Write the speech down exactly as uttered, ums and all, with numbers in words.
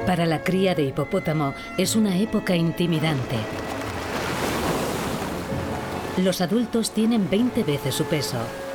Para la cría de hipopótamo es una época intimidante. Los adultos tienen veinte veces su peso